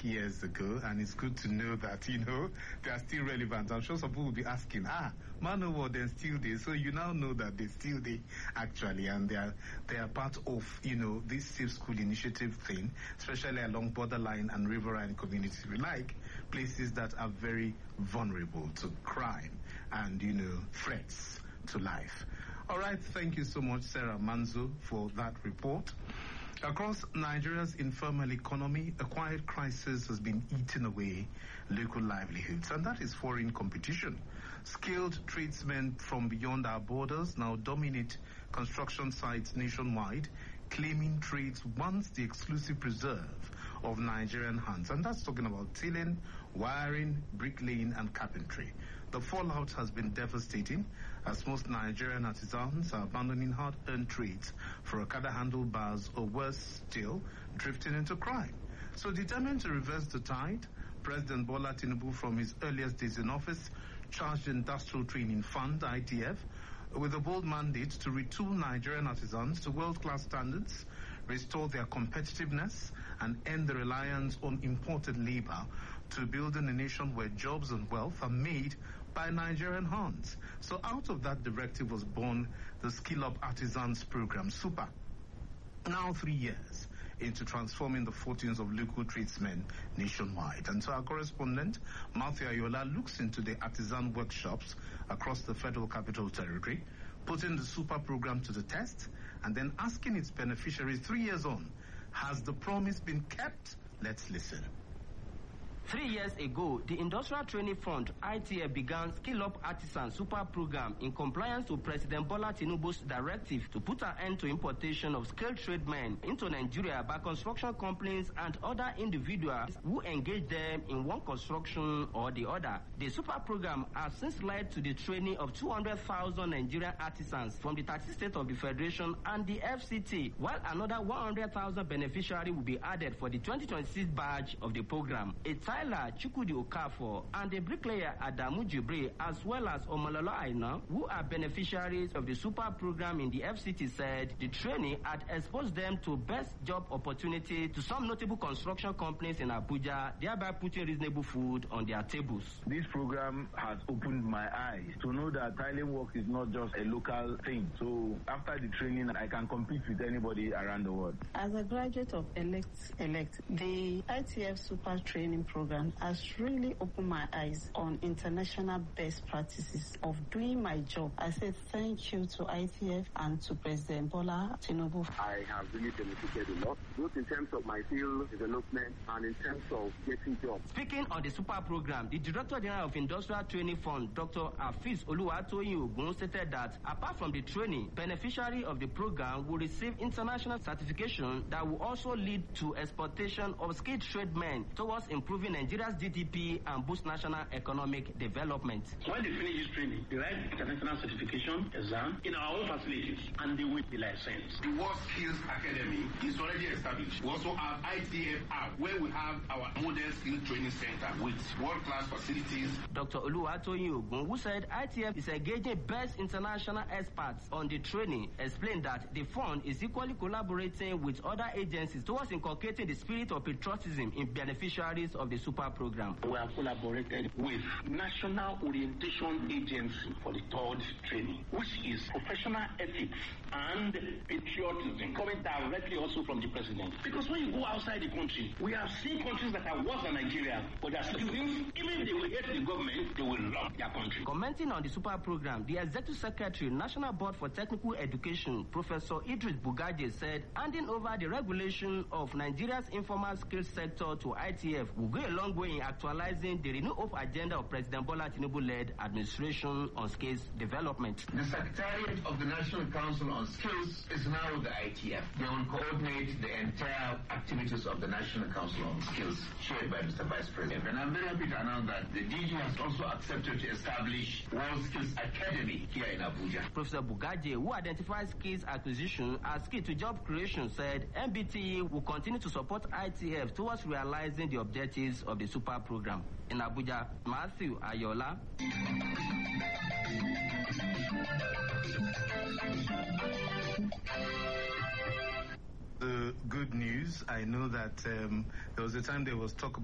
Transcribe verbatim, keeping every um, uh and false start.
years ago, and it's good to know that, you know, they are still relevant. I'm sure some people will be asking, ah, Manowo, they're still there. So you now know that they're still there, actually, and they are, they are part of, you know, this Safe School Initiative thing, especially along borderline and riverine communities. We like places that are very vulnerable to crime and, you know, threats to life. All right, thank you so much, Sarah Manzo, for that report. Across Nigeria's informal economy, a quiet crisis has been eating away local livelihoods, and that is foreign competition. Skilled tradesmen from beyond our borders now dominate construction sites nationwide, claiming trades once the exclusive preserve of Nigerian hands. And that's talking about tiling, wiring, bricklaying, and carpentry. The fallout has been devastating, as most Nigerian artisans are abandoning hard-earned trades for Okada handlebars, or worse still, drifting into crime. So determined to reverse the tide, President Bola Tinubu, from his earliest days in office, charged the Industrial Training Fund, I T F, with a bold mandate to retool Nigerian artisans to world-class standards, restore their competitiveness, and end the reliance on imported labor to building a nation where jobs and wealth are made by Nigerian hands. So out of that directive was born the Skill Up Artisans Program, SUPA. Now three years into transforming the fortunes of local tradesmen nationwide. And so our correspondent, Matthew Ayola, looks into the artisan workshops across the Federal Capital Territory, putting the SUPA program to the test, and then asking its beneficiaries three years on, has the promise been kept? Let's listen. Three years ago, the Industrial Training Fund, I T F, began Skill Up Artisans Super Program in compliance to President Bola Tinubu's directive to put an end to importation of skilled tradesmen into Nigeria by construction companies and other individuals who engage them in one construction or the other. The Super Program has since led to the training of two hundred thousand Nigerian artisans from the thirty states of the Federation and the F C T, while another one hundred thousand beneficiaries will be added for the twenty twenty-six batch of the program. A Tyler Chukwudi Okafor and the bricklayer Adamu Jibril, as well as Omololo Aina, who are beneficiaries of the Super Program in the F C T, said the training had exposed them to best job opportunity to some notable construction companies in Abuja, thereby putting reasonable food on their tables. This program has opened my eyes to know that tiling work is not just a local thing. So after the training, I can compete with anybody around the world. As a graduate of Elect, Elect, the I T F Super Training Program has really opened my eyes on international best practices of doing my job. I said thank you to I T F and to President Bola Tinubu. I have really benefited a lot, both in terms of my field development and in terms of getting jobs. Speaking on the Super Program, the Director General of Industrial Training Fund, Doctor Afiz Oluwatoyin Ogun, stated that apart from the training, beneficiaries of the program will receive international certification that will also lead to exportation of skilled tradesmen towards improving Nigeria's D D P and boost national economic development. When they finish this training, they write international certification exam in our own facilities and they will be licensed. The World Skills Academy is already established. We also have I T F app where we have our model skill training center with world-class facilities. Doctor Oluwatoyin Ogun, who said I T F is engaging best international experts on the training, explained that the fund is equally collaborating with other agencies towards inculcating the spirit of patriotism in beneficiaries of the Super Program. We have collaborated with National Orientation Agency for the third training, which is professional ethics and patriotism, coming directly also from the president. Because when you go outside the country, we have seen countries that are worse than Nigeria, but their students, even if they will hate the government, they will love their country. Commenting on the Super Program, the Executive Secretary, National Board for Technical Education, Professor Idris Bugaje, said handing over the regulation of Nigeria's informal skills sector to I T F will go a long way in actualizing the Renew Hope agenda of President Bola Tinubu-led administration on skills development. The Secretariat of the National Council on Skills is now the I T F. They will coordinate the entire activities of the National Council on Skills, chaired by Mister Vice President. And I'm very happy to announce that the D G has also accepted to establish World Skills Academy here in Abuja. Professor Bugaje, who identifies skills acquisition as key to job creation, said N B T E will continue to support I T F towards realizing the objectives of the Super Program. In Abuja, Matthew Ayola. The good news, I know that um, there was a time there was talk about